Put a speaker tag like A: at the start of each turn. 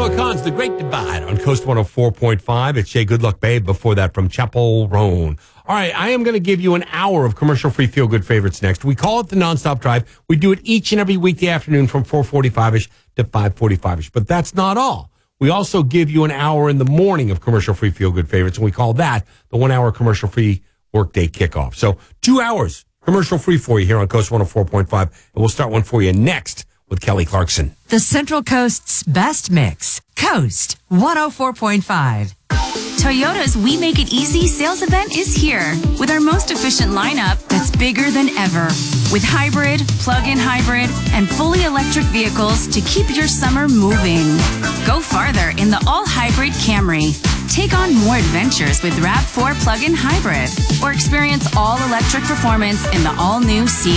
A: Noah Kahan's The Great Divide on Coast 104.5. It's Jay Goodluck Babe before that from Chapel Roan. All right, I am going to give you an hour of commercial-free feel-good favorites next. We call it the Nonstop Drive. We do it each and every weekday afternoon from 4:45-ish to 5:45-ish. But that's not all. We also give you an hour in the morning of commercial-free feel-good favorites, and we call that the 1 hour commercial-free workday kickoff. So 2 hours commercial-free for you here on Coast 104.5, and we'll start one for you next with Kelly Clarkson.
B: The Central Coast's best mix. Coast 104.5.
C: Toyota's We Make It Easy sales event is here with our most efficient lineup that's bigger than ever. With hybrid, plug-in hybrid, and fully electric vehicles to keep your summer moving. Go farther in the all-hybrid Camry. Take on more adventures with RAV4 plug-in hybrid. Or experience all-electric performance in the all-new Sea